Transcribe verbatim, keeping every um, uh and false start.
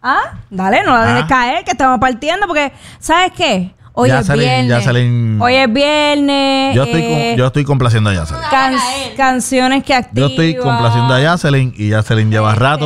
Ah, dale, no la dejes Ah. caer, que estamos partiendo, porque, ¿sabes qué? Hoy Yaselin, es viernes. Yaselin. Hoy es viernes. Yo estoy, eh, con- yo estoy complaciendo a Yaselin. can- canciones que Yo activan. estoy complaciendo a Yaselin y Yaselin lleva rato